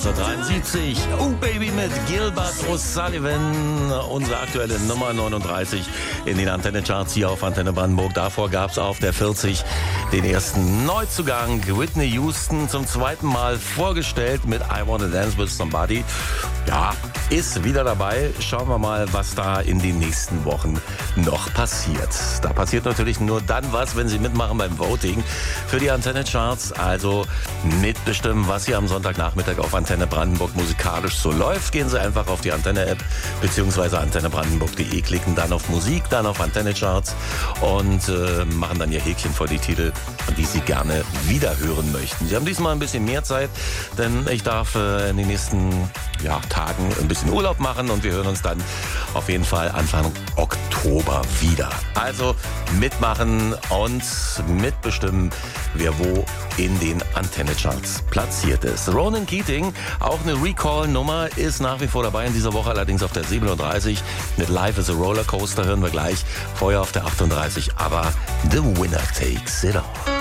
1973, Oh Baby mit Gilbert O'Sullivan, unsere aktuelle Nummer 39 in den Antenne-Charts hier auf Antenne Brandenburg. Davor gab es auf der 40 den ersten Neuzugang, Whitney Houston, zum zweiten Mal vorgestellt mit I Wanna Dance With Somebody. Ja, ist wieder dabei. Schauen wir mal, was da in den nächsten Wochen noch passiert. Da passiert natürlich nur dann was, wenn Sie mitmachen beim Voting für die Antenne-Charts. Also mitbestimmen, was hier am Sonntagnachmittag auf Antenne Brandenburg musikalisch so läuft. Gehen Sie einfach auf die Antenne-App bzw. antennebrandenburg.de, klicken dann auf Musik, dann auf Antenne-Charts und machen dann Ihr Häkchen vor die Titel, die Sie gerne wieder hören möchten. Sie haben diesmal ein bisschen mehr Zeit, denn ich darf in den nächsten Tagen ein bisschen Urlaub machen und wir hören uns dann auf jeden Fall Anfang Oktober wieder. Also mitmachen und mitbestimmen, wer wo in den Antenne-Charts platziert ist. Ronan Keating, auch eine Recall-Nummer, ist nach wie vor dabei in dieser Woche, allerdings auf der 37 mit Life is a Rollercoaster hören wir gleich. Vorher auf der 38, aber The Winner Takes It All.